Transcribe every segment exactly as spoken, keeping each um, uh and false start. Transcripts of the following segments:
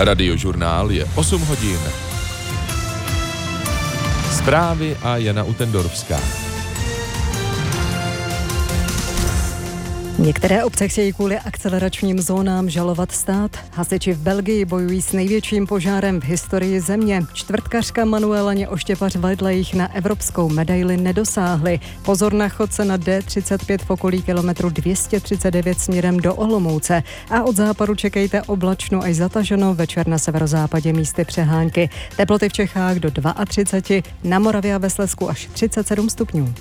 Radiožurnál je osm hodin. Zprávy a Jana Utendorovská. Některé obce chtějí kvůli akceleračním zónám žalovat stát. Hasiči v Belgii bojují s největším požárem v historii země. Čtvrtkařka Manuela Oštěpař-Weidle jich na evropskou medaili nedosáhly. Pozor na chodce na D třicet pět v okolí kilometru dvě stě třicet devět směrem do Olomouce. A od západu čekejte oblačno až zataženo, večer na severozápadě místy přehánky. Teploty v Čechách do třicet dva, na Moravě a ve Slezsku až třicet sedm stupňů.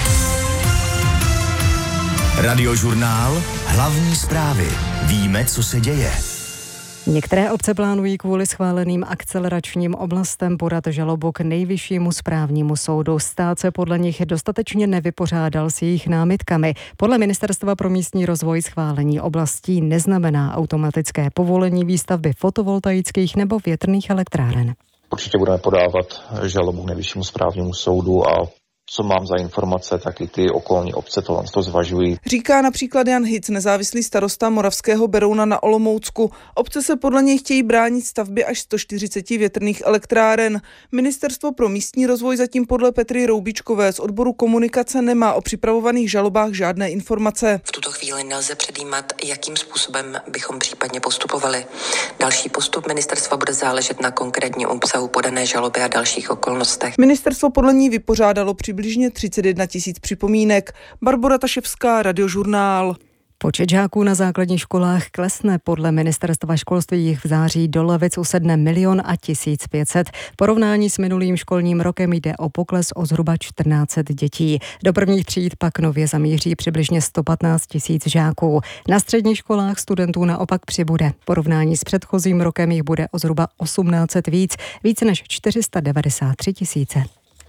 Radiožurnál, hlavní zprávy. Víme, co se děje. Některé obce plánují kvůli schváleným akceleračním oblastem podat žalobu k nejvyššímu správnímu soudu. Stát se podle nich dostatečně nevypořádal s jejich námitkami. Podle Ministerstva pro místní rozvoj schválení oblastí neznamená automatické povolení výstavby fotovoltaických nebo větrných elektráren. Určitě budeme podávat žalobu k nejvyššímu správnímu soudu a co mám za informace, tak i ty okolní obce tohle to zvažují. Říká například Jan Hic, nezávislý starosta Moravského Berouna na Olomoucku. Obce se podle něj chtějí bránit stavbě až sto čtyřicet větrných elektráren. Ministerstvo pro místní rozvoj zatím podle Petry Roubičkové z odboru komunikace nemá o připravovaných žalobách žádné informace. V tuto chvíli nelze předjímat, jakým způsobem bychom případně postupovali. Další postup ministerstva bude záležet na konkrétním obsahu podané žaloby a dalších okolnostech. Ministerstvo podle ní vypořádalo při přibližně třicet jedna tisíc připomínek. Barbora Taševská, Radiožurnál. Počet žáků na základních školách klesne. Podle Ministerstva školství jich v září do lavic usedne milion a tisíc pět set. V porovnání s minulým školním rokem jde o pokles o zhruba čtrnáct set dětí. Do prvních tříd pak nově zamíří přibližně sto patnáct tisíc žáků. Na středních školách studentů naopak přibude. V porovnání s předchozím rokem jich bude o zhruba osmnáct set víc, více než čtyři sta devadesát tři tisíce.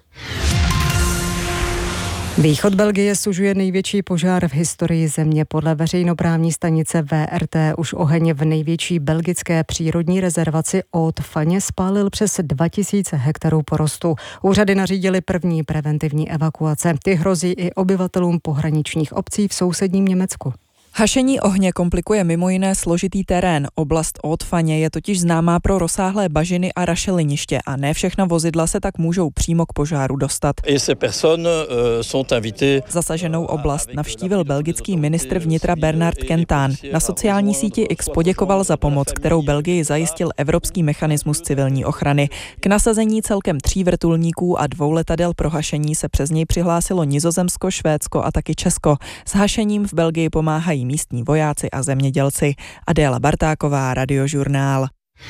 Východ Belgie sužuje největší požár v historii země. Podle veřejnoprávní stanice V R T už oheň v největší belgické přírodní rezervaci Haute-Fagne spálil přes dva tisíce hektarů porostu. Úřady nařídily první preventivní evakuace. Ty hrozí i obyvatelům pohraničních obcí v sousedním Německu. Hašení ohně komplikuje mimo jiné složitý terén. Oblast Haute-Fagne je totiž známá pro rozsáhlé bažiny a rašeliniště a ne všechna vozidla se tak můžou přímo k požáru dostat. Zasaženou oblast navštívil belgický ministr vnitra Bernard Kentán. Na sociální síti X poděkoval za pomoc, kterou Belgii zajistil Evropský mechanismus civilní ochrany. K nasazení celkem tří vrtulníků a dvou letadel pro hašení se přes něj přihlásilo Nizozemsko, Švédsko a taky Česko. S hašením v Belgii pomáhají místní vojáci a zemědělci. Adéla Bartáková, Radiožurnál.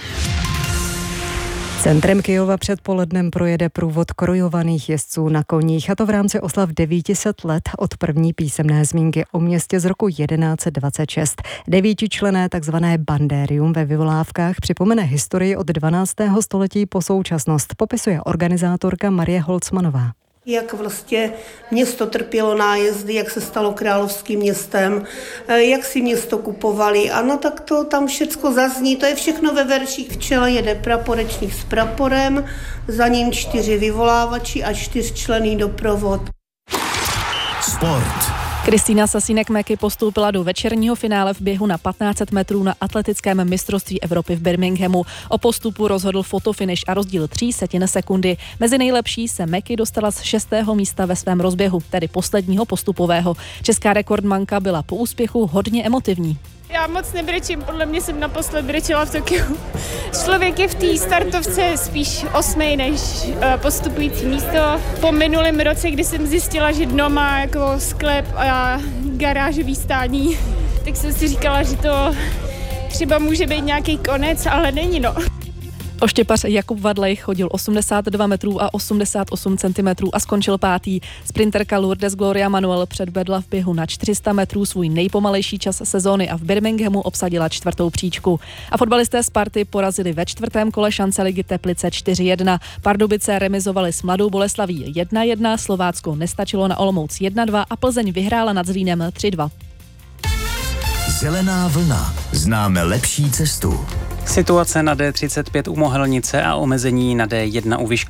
Centrem Kyjova předpolednem projede průvod krojovaných jezdců na koních, a to v rámci oslav devět set let od první písemné zmínky o městě z roku jedenáct set dvacet šest. Devítičlenné takzvané bandérium ve vyvolávkách připomene historii od dvanáctého století po současnost, popisuje organizátorka Marie Holcmanová. Jak vlastně město trpělo nájezdy, jak se stalo královským městem, jak si město kupovali. Ano, tak to tam všecko zazní, to je všechno ve verších. V čele jede praporečník s praporem, za ním čtyři vyvolávači a čtyřčlenný doprovod. Sport. Kristýna Sasínek-Meky postoupila do večerního finále v běhu na patnáct set metrů na atletickém mistrovství Evropy v Birminghamu. O postupu rozhodl fotofinish a rozdíl tří setin sekundy. Mezi nejlepší se Meky dostala z šestého místa ve svém rozběhu, tedy posledního postupového. Česká rekordmanka byla po úspěchu hodně emotivní. Já moc nebrečím, podle mě jsem naposled brečela v Tokiu. Člověk je v té startovce spíš osmej než uh, postupující místo. Po minulém roce, kdy jsem zjistila, že dno má jako sklep a garážový stání, tak jsem si říkala, že to třeba může být nějaký konec, ale není no. Oštěpař Jakub Vadlej chodil osmdesát dva metrů a osmdesát osm centimetrů a skončil pátý. Sprinterka Lourdes Gloria Manuel předvedla v běhu na čtyři sta metrů svůj nejpomalejší čas sezóny a v Birminghamu obsadila čtvrtou příčku. A fotbalisté Sparty porazili ve čtvrtém kole šance ligy Teplice čtyři jedna. Pardubice remizovali s Mladou Boleslaví jedna jedna, Slovácko nestačilo na Olomouc jedna dva a Plzeň vyhrála nad Zlínem tři dva. Zelená vlna. Známe lepší cestu. Situace na D třicet pět u Mohelnice a omezení na D jedna u Vyškova.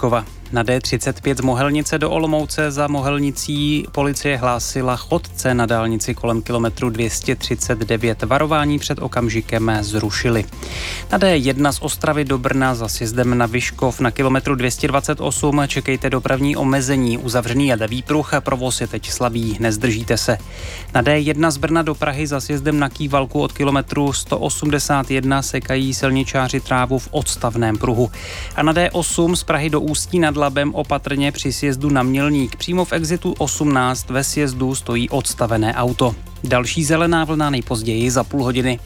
Na D třicet pět z Mohelnice do Olomouce za Mohelnicí policie hlásila chodce na dálnici kolem kilometru dvě stě třicet devět. Varování před okamžikem zrušili. Na D jedna z Ostravy do Brna za sjezdem na Vyškov na kilometru dvě stě dvacet osm čekejte dopravní omezení. Uzavřený je levý pruh, provoz je teď slabý, nezdržíte se. Na D jedna z Brna do Prahy za sjezdem na Kývalku od kilometru sto osmdesát jedna sekají silničáři trávu v odstavném pruhu. A na D osm z Prahy do Ústí nad Labem opatrně při sjezdu na Mělník. Přímo v exitu osmnáct ve sjezdu stojí odstavené auto. Další zelená vlna nejpozději za půl hodiny.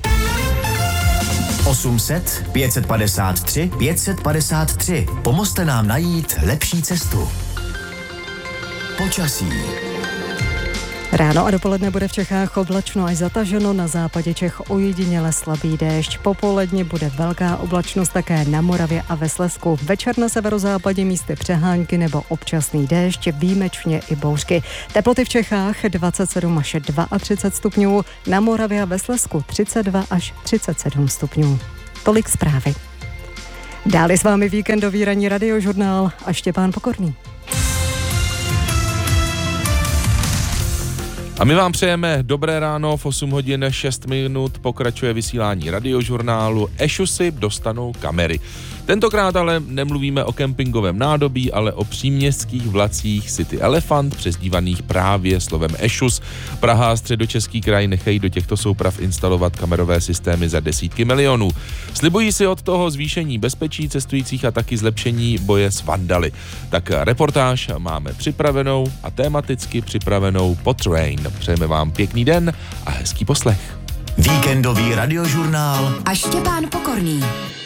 osm set, pět set padesát tři, pět set padesát tři. Pomozte nám najít lepší cestu. Počasí. Ráno a dopoledne bude v Čechách oblačno až zataženo, na západě Čech ojediněle slabý déšť. Popoledně bude velká oblačnost také na Moravě a ve Slezsku. Večer na severozápadě místy přehánky nebo občasný déšť, výjimečně i bouřky. Teploty v Čechách dvacet sedm až třicet dva stupňů, na Moravě a ve Slezsku třicet dva až třicet sedm stupňů. Tolik zprávy. Dále s vámi víkendový ranní radiožurnál a Štěpán Pokorný. A my vám přejeme dobré ráno, v osm hodin šest minut pokračuje vysílání radiožurnálu. Ešusy dostanou kamery. Tentokrát ale nemluvíme o kempingovém nádobí, ale o příměstských vlacích City Elephant, přezdívaných právě slovem Ešus. Praha a Středočeský kraj nechají do těchto souprav instalovat kamerové systémy za desítky milionů. Slibují si od toho zvýšení bezpečí cestujících a taky zlepšení boje s vandaly. Tak reportáž máme připravenou a tematicky připravenou po Train. Přejeme vám pěkný den a hezký poslech. Víkendový radiožurnál a Štěpán Pokorný.